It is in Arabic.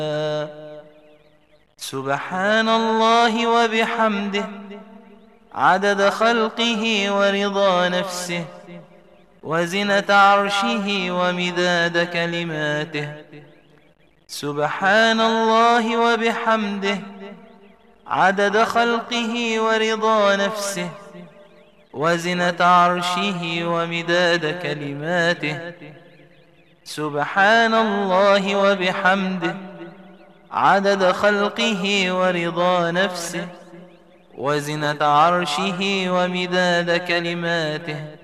سبحان الله وبحمده عدد خلقه ورضا نفسه وزنة عرشه ومداد كلماته. سبحان الله وبحمده عدد خلقه ورضا نفسه وزنة عرشه ومداد كلماته. سبحان الله وبحمده عدد خلقه ورضا نفسه وزنة عرشه ومداد كلماته.